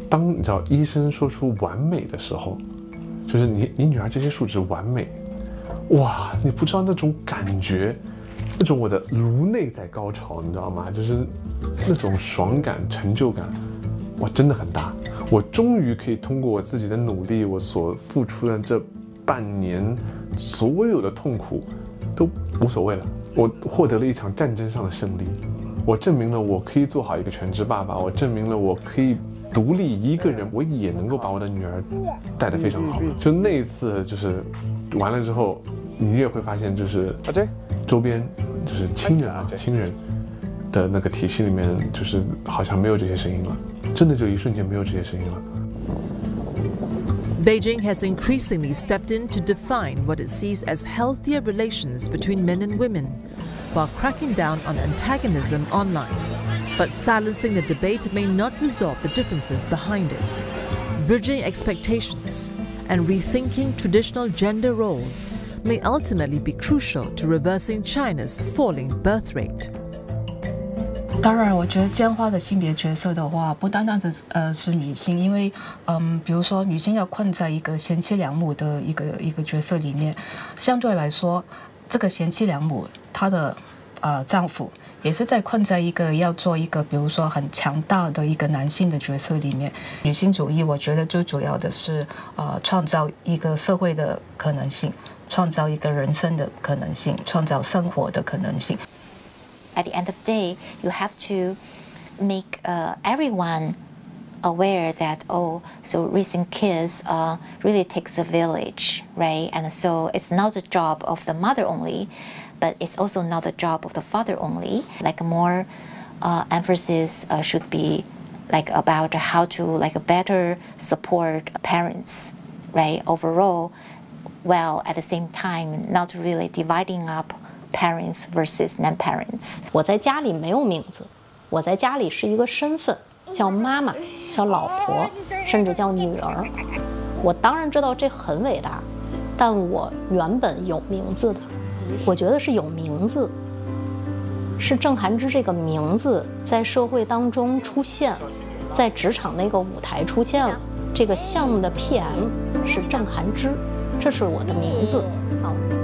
当你知道医生说出完美的时候，就是你女儿这些数值完美，哇，你不知道那种感觉，那种我的颅内在高潮，你知道吗？就是那种爽感、成就感，哇，真的很大。我终于可以通过我自己的努力，我所付出的这半年所有的痛苦都无所谓了。我获得了一场战争上的胜利，我证明了我可以做好一个全职爸爸，我证明了我可以独立一个人，我也能够把我的女儿带得非常好。就那一次就是完了之后，你也会发现就是周边就是亲人的那个体系里面，就是好像没有这些声音了，真的就一瞬间没有这些声音了。 Beijing has increasingly stepped in to define what it sees as healthier relations between men and women, while cracking down on antagonism online. But silencing the debate may not resolve the differences behind it. Bridging expectations and rethinking traditional gender roles may ultimately be crucial to reversing China's falling birth rate. 当然，我觉得简化的性别角色的话，不单单是女性，因为比如说女性要困在一个贤妻良母的一个角色里面，相对来说，这个贤妻良母她的丈夫也是在困在一个要做一个比如说很强大的一个男性的角色里面。女性主义，我觉得最主要的是创造一个社会的可能性，创造一个人生的可能性，创造生活的可能性。 At the end of the day, you have to make everyone aware that, oh, so raising kids really takes a village, right? And so it's not the job of the mother only, but it's also not the job of the father only. Like more emphasis should be like about how to like better support parents, right? Overall, while at the same time not really dividing up parents versus non-parents. 我在家里没有名字，我在家里是一个身份，叫妈妈，叫老婆，甚至叫女儿。我当然知道这很伟大，但我原本有名字的。我觉得是有名字，是郑涵之这个名字在社会当中出现，在职场那个舞台出现了。这个项目的 PM 是郑涵之，这是我的名字啊。